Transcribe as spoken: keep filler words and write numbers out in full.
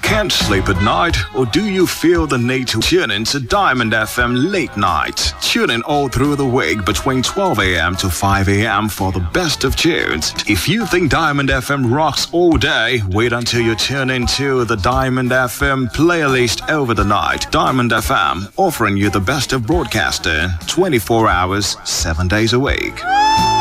Can't sleep at night? Or do you feel the need to tune in to Diamond F M late night? Tune in all through the week between twelve a.m. to five a.m. for the best of tunes. If you think Diamond F M rocks all day, wait until you tune into the Diamond F M playlist over the night. Diamond F M, offering you the best of broadcasting twenty-four hours, seven days a week.